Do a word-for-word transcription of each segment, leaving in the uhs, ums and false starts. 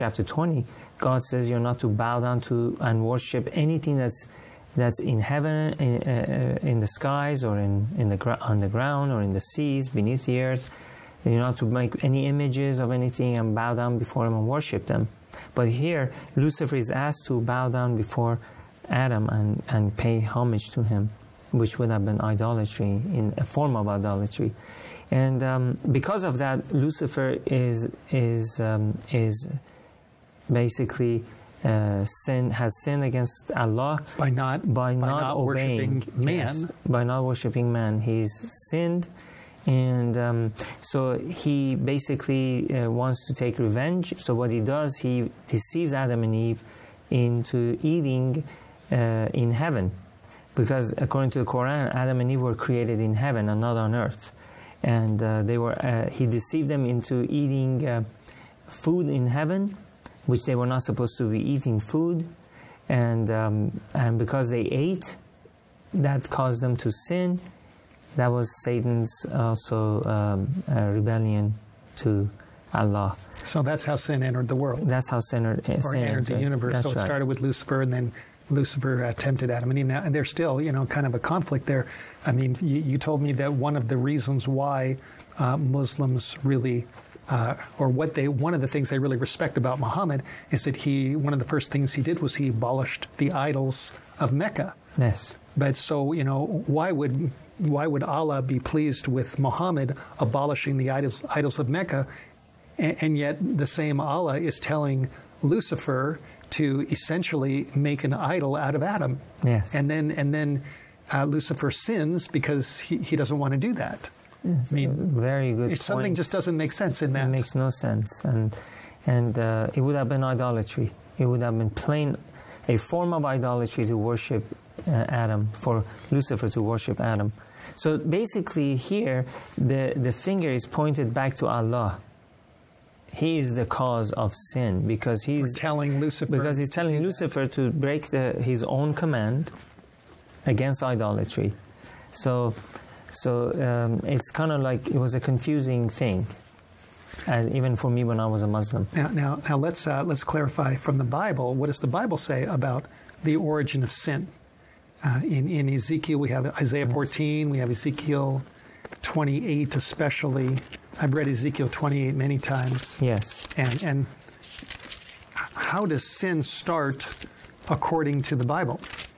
chapter twenty, God says you're not to bow down to and worship anything that's that's in heaven, in, uh, in the skies, or in, in the gr- on the ground, or in the seas, beneath the earth. You're not to make any images of anything and bow down before him and worship them. But here, Lucifer is asked to bow down before Adam and, and pay homage to him, which would have been idolatry, in a form of idolatry. And um, because of that, Lucifer is is um, is basically uh, sin has sinned against Allah by not by, by not, not obeying worshiping man. Yes, by not worshiping man. He's sinned, and um, so he basically uh, wants to take revenge. So what he does, he deceives Adam and Eve into eating uh, in heaven, because according to the Quran, Adam and Eve were created in heaven and not on earth. And uh, they were. Uh, he deceived them into eating uh, food in heaven, which they were not supposed to be eating food, and um, and because they ate, that caused them to sin. That was Satan's also um, uh, rebellion to Allah. So that's how sin entered the world. That's how sin, uh, or sin entered the universe. That's so it right. started with Lucifer, and then Lucifer uh, tempted Adam and Eve. Now, and there's still, you know, kind of a conflict there. I mean, you, you told me that one of the reasons why uh, Muslims really, uh, or what they, one of the things they really respect about Muhammad is that he, one of the first things he did was he abolished the idols of Mecca. Yes. But so, you know, why would why would Allah be pleased with Muhammad abolishing the idols idols of Mecca, and, and yet the same Allah is telling Lucifer to essentially make an idol out of Adam? Yes. And then and then uh, Lucifer sins because he, he doesn't want to do that. Yes, I mean, very good. Something point. just doesn't make sense in that. It makes no sense, and and uh, it would have been idolatry. It would have been plain a form of idolatry to worship uh, Adam, for Lucifer to worship Adam. So basically, here the the finger is pointed back to Allah. He is the cause of sin, because he's We're telling Lucifer because he's telling to Lucifer to break the, his own command against idolatry. So, so um, it's kind of like it was a confusing thing, and even for me when I was a Muslim. Now, now, now let's uh, let's clarify from the Bible. What does the Bible say about the origin of sin? Uh, in in Ezekiel, we have Isaiah fourteen. We have Ezekiel twenty-eight, especially. I've read Ezekiel twenty-eight many times. Yes. And and how does sin start according to the Bible?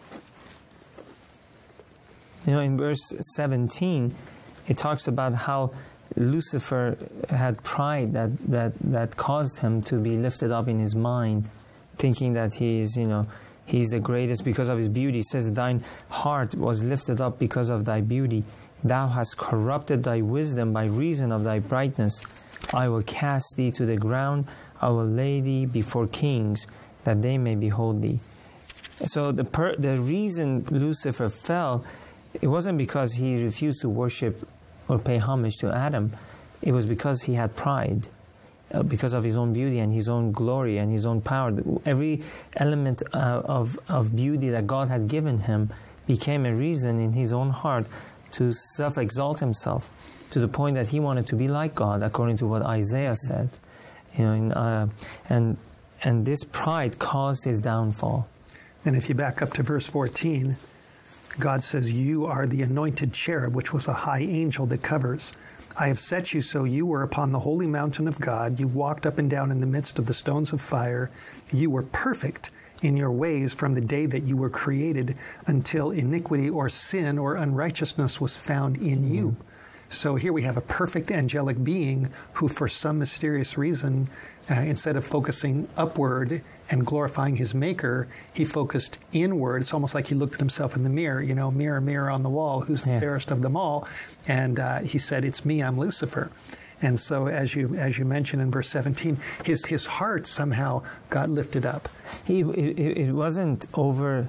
You know, in verse seventeen, it talks about how Lucifer had pride that, that, that caused him to be lifted up in his mind, thinking that he is, you know, he's the greatest because of his beauty. It says, thine heart was lifted up because of thy beauty. Thou hast corrupted thy wisdom by reason of thy brightness. I will cast thee to the ground. I will lay thee before kings, that they may behold thee. So the per, the reason Lucifer fell, it wasn't because he refused to worship or pay homage to Adam. It was because he had pride, uh, because of his own beauty and his own glory and his own power. Every element uh, of, of beauty that God had given him became a reason in his own heart to self-exalt himself, to the point that he wanted to be like God, according to what Isaiah said. You know, in, uh, and and this pride caused his downfall. And if you back up to verse fourteen, God says, you are the anointed cherub, which was a high angel that covers. I have set you so you were upon the holy mountain of God. You walked up and down in the midst of the stones of fire. You were perfect in your ways from the day that you were created until iniquity or sin or unrighteousness was found in mm-hmm. you. So here we have a perfect angelic being who, for some mysterious reason, uh, instead of focusing upward and glorifying his maker, he focused inward. It's almost like he looked at himself in the mirror, you know, mirror, mirror on the wall, who's yes. the fairest of them all. And uh, he said, it's me, I'm Lucifer. And so as you as you mentioned in verse seventeen, his, his heart somehow got lifted up. He, it, it wasn't over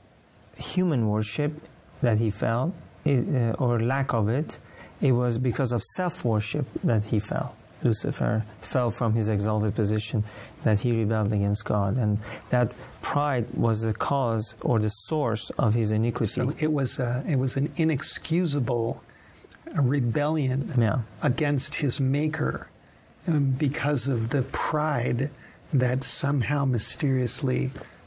human worship that he fell, it, uh, or lack of it. It was because of self-worship that he fell. Lucifer fell from his exalted position, that he rebelled against God. And that pride was the cause or the source of his iniquity. So it was, uh, it was an inexcusable rebellion yeah. against his maker um, because of the pride that somehow mysteriously